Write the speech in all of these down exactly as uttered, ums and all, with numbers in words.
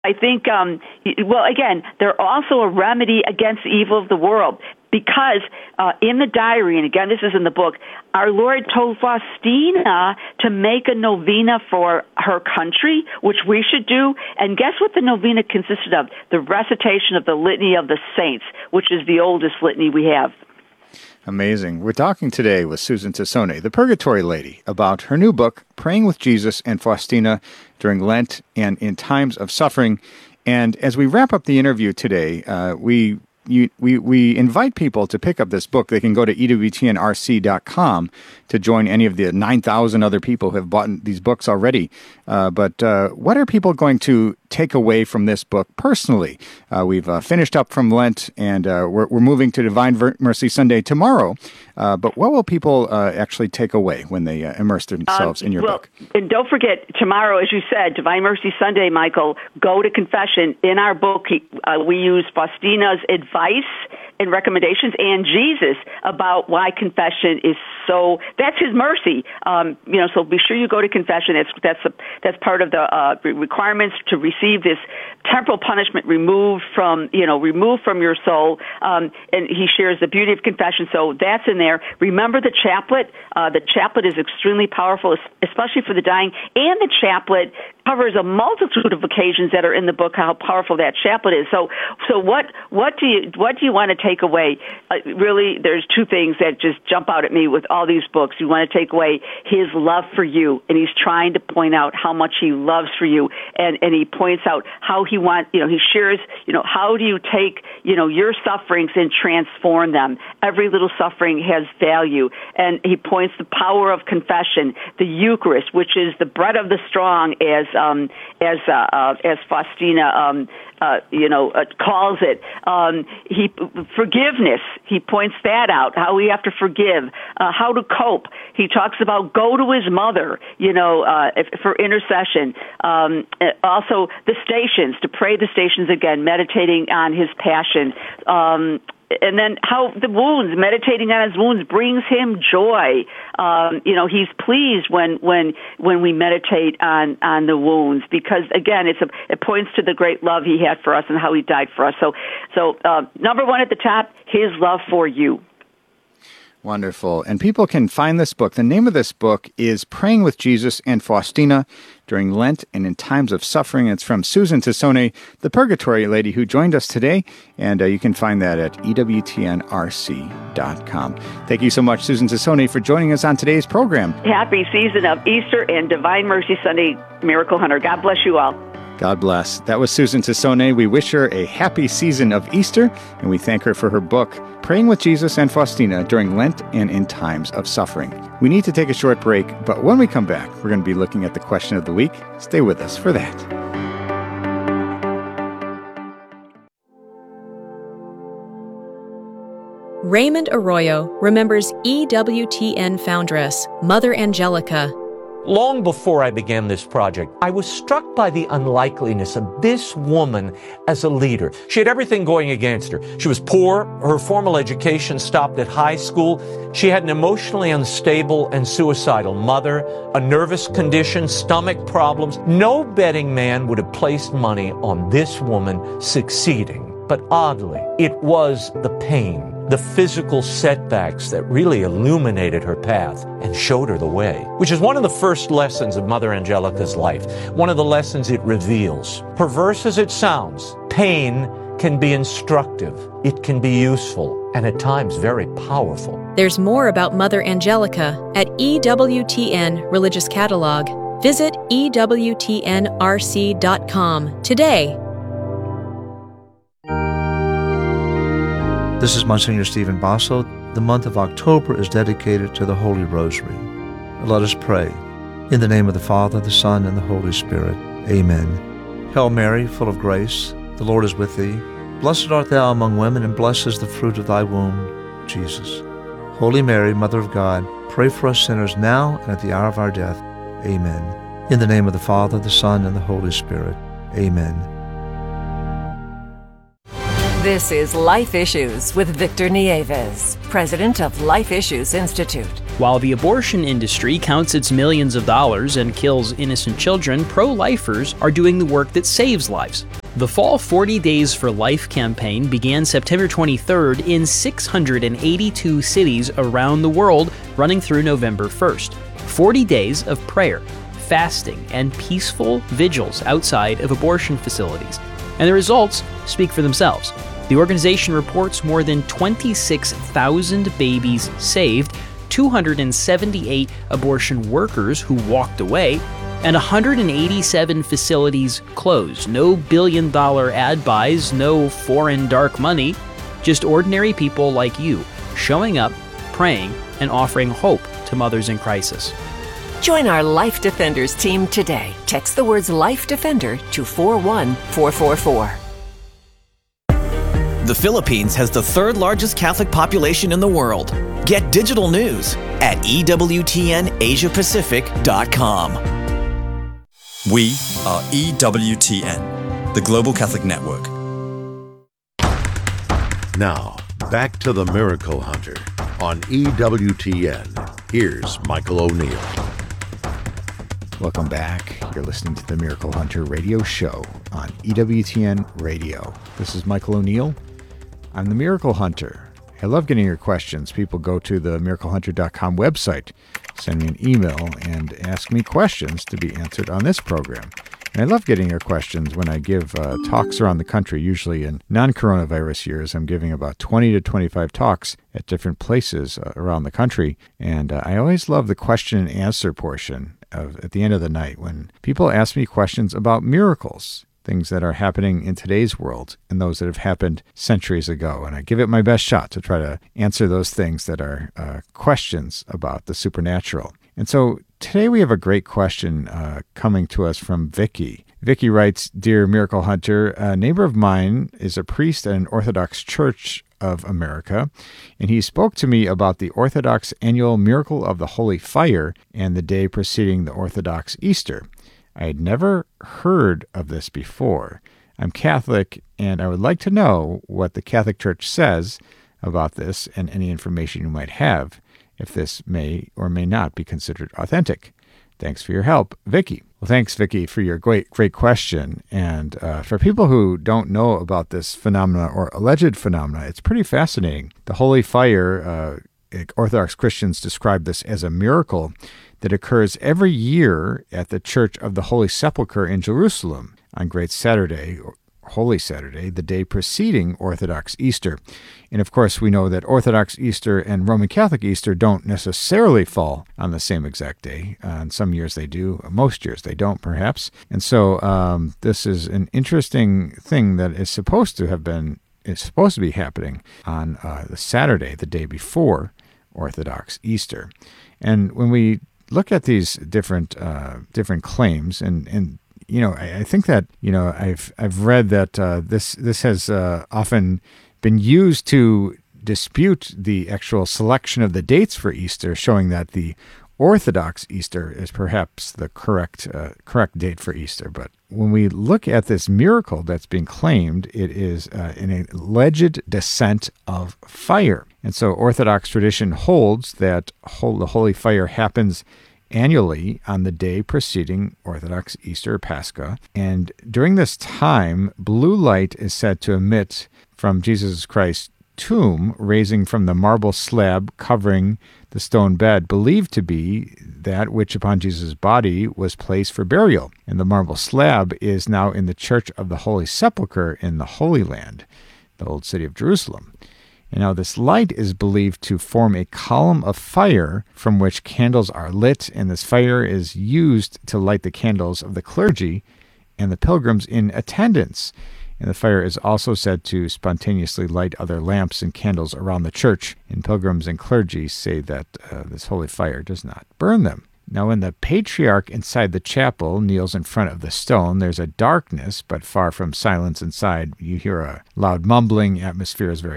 I think, um, well, again, they're also a remedy against the evil of the world. Because uh, in the diary, and again, this is in the book, our Lord told Faustina to make a novena for her country, which we should do. And guess what the novena consisted of? The recitation of the Litany of the Saints, which is the oldest litany we have. Amazing. We're talking today with Susan Tassone, the Purgatory Lady, about her new book, Praying with Jesus and Faustina During Lent and in Times of Suffering. And as we wrap up the interview today, uh, we You, we, we invite people to pick up this book. They can go to E W T N R C dot com to join any of the nine thousand other people who have bought these books already. Uh, but uh, what are people going to take away from this book personally? Uh, we've uh, finished up from Lent, and uh, we're, we're moving to Divine Mercy Sunday tomorrow. Uh, but what will people uh, actually take away when they uh, immerse themselves um, in your well, book? And don't forget, tomorrow, as you said, Divine Mercy Sunday, Michael, go to confession. In our book, uh, we use Faustina's advice and recommendations and Jesus about why confession is so, that's his mercy. Um, you know, so be sure you go to confession. It's, that's a, that's part of the uh, requirements to receive this temporal punishment removed from, you know, removed from your soul. Um, and he shares the beauty of confession. So that's in there. Remember the chaplet. Uh, the chaplet is extremely powerful, especially for the dying. And the chaplet covers a multitude of occasions that are in the book, how powerful that chaplet is. So, so what, what do you, what do you want to take away? Uh, really, there's two things that just jump out at me with all these books. You want to take away his love for you, and he's trying to point out how much he loves for you, and, and he points out how he wants, you know, he shares, you know, how do you take, you know, your sufferings and transform them? Every little suffering has value, and he points the power of confession, the Eucharist, which is the bread of the strong, as um, as uh, uh, as Faustina um, uh, you know uh, calls it. Um, he forgiveness. He points that out. How we have to forgive. Uh, how to cope. He talks about go to his mother. You know, uh, if, for intercession. Um, also the stations, to pray the stations again, meditating on his passion. Um, And then how the wounds, meditating on his wounds brings him joy. Um, you know, he's pleased when, when, when we meditate on, on the wounds, because again, it's a, it points to the great love he had for us and how he died for us. So, so, uh, number one at the top, his love for you. Wonderful. And people can find this book. The name of this book is Praying with Jesus and Faustina During Lent and in Times of Suffering. It's from Susan Tassone, the Purgatory Lady, who joined us today. And uh, you can find that at E W T N R C dot com. Thank you so much, Susan Tassone, for joining us on today's program. Happy season of Easter and Divine Mercy Sunday, Miracle Hunter. God bless you all. God bless. That was Susan Tassone. We wish her a happy season of Easter, and we thank her for her book, Praying with Jesus and Faustina During Lent and in Times of Suffering. We need to take a short break, but when we come back, we're going to be looking at the question of the week. Stay with us for that. Raymond Arroyo remembers E W T N foundress, Mother Angelica. Long before I began this project, I was struck by the unlikeliness of this woman as a leader. She had everything going against her. She was poor. Her formal education stopped at high school. She had an emotionally unstable and suicidal mother, a nervous condition, stomach problems. No betting man would have placed money on this woman succeeding. But oddly, it was the pain, the physical setbacks that really illuminated her path and showed her the way, which is one of the first lessons of Mother Angelica's life, one of the lessons it reveals. Perverse as it sounds, pain can be instructive, it can be useful, and at times very powerful. There's more about Mother Angelica at E W T N Religious Catalog. Visit E W T N R C dot com today. This is Monsignor Stephen Basso. The month of October is dedicated to the Holy Rosary. Let us pray. In the name of the Father, the Son, and the Holy Spirit. Amen. Hail Mary, full of grace, the Lord is with thee. Blessed art thou among women, and blessed is the fruit of thy womb, Jesus. Holy Mary, Mother of God, pray for us sinners now and at the hour of our death. Amen. In the name of the Father, the Son, and the Holy Spirit. Amen. This is Life Issues with Victor Nieves, president of Life Issues Institute. While the abortion industry counts its millions of dollars and kills innocent children, pro-lifers are doing the work that saves lives. The Fall forty Days for Life campaign began September twenty-third in six hundred eighty-two cities around the world, running through November first. forty days of prayer, fasting, and peaceful vigils outside of abortion facilities. And the results speak for themselves. The organization reports more than twenty-six thousand babies saved, two hundred seventy-eight abortion workers who walked away, and one hundred eighty-seven facilities closed. No billion-dollar ad buys, no foreign dark money, just ordinary people like you showing up, praying, and offering hope to mothers in crisis. Join our Life Defenders team today. Text the words Life Defender to four one four four four. The Philippines has the third largest Catholic population in the world. Get digital news at E W T N Asia Pacific dot com. We are E W T N, the Global Catholic Network. Now, back to the Miracle Hunter on E W T N. Here's Michael O'Neill. Welcome back. You're listening to the Miracle Hunter radio show on E W T N Radio. This is Michael O'Neill. I'm the Miracle Hunter. I love getting your questions. People go to the miracle hunter dot com website, send me an email, and ask me questions to be answered on this program. And I love getting your questions when I give uh, talks around the country. Usually in non-coronavirus years, I'm giving about twenty to twenty-five talks at different places uh, around the country. And uh, I always love the question and answer portion of, at the end of the night when people ask me questions about miracles, things that are happening in today's world and those that have happened centuries ago. And I give it my best shot to try to answer those things that are uh, questions about the supernatural. And so today we have a great question uh, coming to us from Vicky. Vicky writes, Dear Miracle Hunter, a neighbor of mine is a priest at an Orthodox Church of America, and he spoke to me about the Orthodox annual Miracle of the Holy Fire and the day preceding the Orthodox Easter. I had never heard of this before. I'm Catholic, and I would like to know what the Catholic Church says about this and any information you might have, if this may or may not be considered authentic. Thanks for your help, Vicky. Well, thanks, Vicky, for your great, great question. And uh, for people who don't know about this phenomena or alleged phenomena, it's pretty fascinating. The Holy Fire, uh, Orthodox Christians describe this as a miracle that occurs every year at the Church of the Holy Sepulchre in Jerusalem on Great Saturday, or Holy Saturday, the day preceding Orthodox Easter. And of course, we know that Orthodox Easter and Roman Catholic Easter don't necessarily fall on the same exact day. Uh, and some years they do, most years they don't, perhaps. And so um, this is an interesting thing that is supposed to have been, is supposed to be happening on uh, the Saturday, the day before Orthodox Easter. And when we look at these different uh, different claims, and, and you know, I, I think that, you know, I've I've read that uh, this this has uh, often been used to dispute the actual selection of the dates for Easter, showing that the Orthodox Easter is perhaps the correct uh, correct date for Easter. But when we look at this miracle that's being claimed, it is uh, an alleged descent of fire. And so Orthodox tradition holds that whole, the Holy Fire happens annually on the day preceding Orthodox Easter or Pascha. And during this time, blue light is said to emit from Jesus Christ's tomb, raising from the marble slab covering the stone bed, believed to be that which upon Jesus' body was placed for burial. And the marble slab is now in the Church of the Holy Sepulchre in the Holy Land, the old city of Jerusalem. And now this light is believed to form a column of fire from which candles are lit, and this fire is used to light the candles of the clergy and the pilgrims in attendance. And the fire is also said to spontaneously light other lamps and candles around the church, and pilgrims and clergy say that uh, this holy fire does not burn them. Now, when the patriarch inside the chapel kneels in front of the stone, there's a darkness, but far from silence inside. You hear a loud mumbling. Atmosphere is very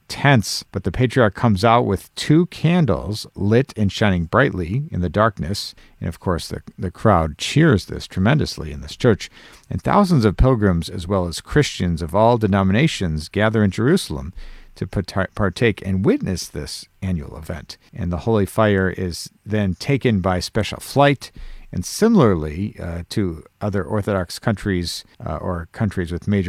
tense, but the patriarch comes out with two candles lit and shining brightly in the darkness. And of course, the, the crowd cheers this tremendously in this church. And thousands of pilgrims, as well as Christians of all denominations, gather in Jerusalem to partake and witness this annual event. And the holy fire is then taken by special flight. And similarly uh, to other Orthodox countries uh, or countries with major